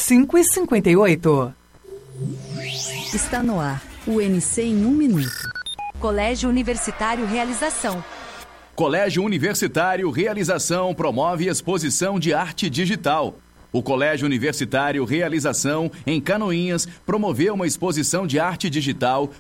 5h58. Está no ar o NC em 1 minuto. Colégio Universitário Realização. Colégio Universitário Realização promove exposição de arte digital. O Colégio Universitário Realização, em Canoinhas, promoveu uma exposição de arte digital